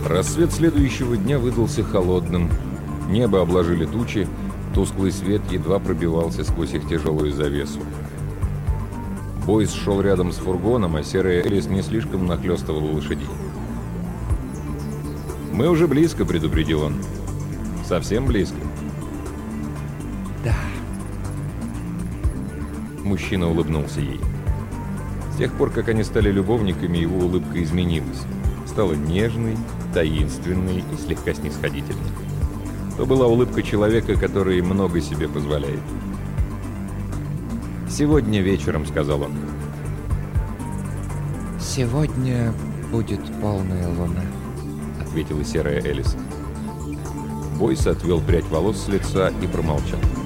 Рассвет следующего дня выдался холодным. Небо обложили тучи, тусклый свет едва пробивался сквозь их тяжелую завесу. Бойс шел рядом с фургоном, а серая Элис не слишком нахлёстывала лошадей. «Мы уже близко», — предупредил он. «Совсем близко». «Да». Мужчина улыбнулся ей. С тех пор, как они стали любовниками, его улыбка изменилась. Стала нежной, таинственной и слегка снисходительной. То была улыбка человека, который много себе позволяет. «Сегодня вечером», — сказал он. «Сегодня будет полная луна», — ответила серая Элис. Бойс отвел прядь волос с лица и промолчал.